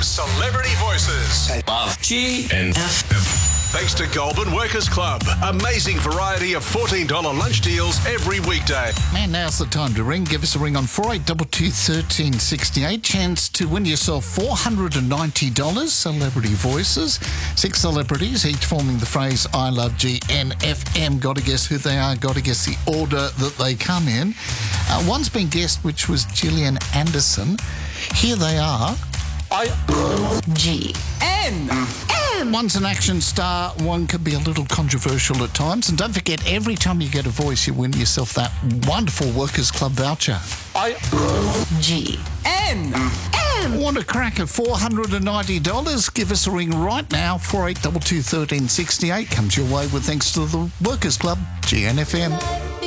Celebrity Voices. Love GNFM. Thanks to Goulburn Workers Club. Amazing variety of $14 lunch deals every weekday. Man, now's the time to ring. Give us a ring on 48221368. Chance to win yourself $490. Celebrity Voices. 6 celebrities, each forming the phrase I love GNFM. Got to guess who they are. Got to guess the order that they come in. One's been guessed, which was Gillian Anderson. Here they are. One's an action star, one can be a little controversial at times. And don't forget, every time you get a voice, you win yourself that wonderful Workers Club voucher. Want a crack at $490? Give us a ring right now. 48221368 comes your way with thanks to the Workers Club, GNFM.